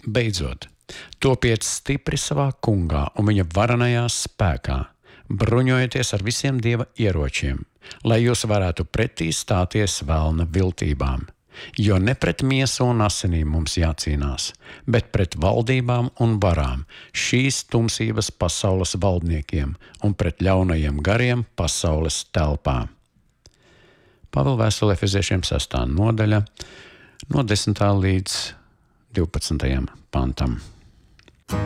Beidzot, topiet stipri savā kungā un viņa varenajā spēkā, bruņojieties ar visiem Dieva ieročiem, lai jūs varētu pretī stāties velna viltībām. Jo ne pret miesu un asinīm mums jācīnās, bet pret valdībām un varām, šīs tumsības pasaules valdniekiem un pret ļaunajiem gariem pasaules telpā. Pāvila vēstule Efeziešiem 6. nodaļa, no 10. līdz 12. pantam.